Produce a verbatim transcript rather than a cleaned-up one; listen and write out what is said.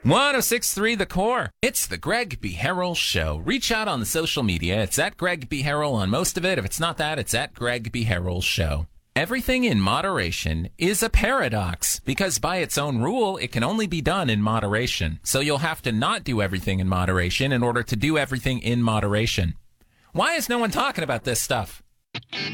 one oh six point three The Core. It's the Greg B. Harrell Show. Reach out on the social media. It's at Greg B. Harrell on most of it. If it's not that, it's at Greg B. Harrell Show. Everything in moderation is a paradox because by its own rule, it can only be done in moderation. So you'll have to not do everything in moderation in order to do everything in moderation. Why is no one talking about this stuff?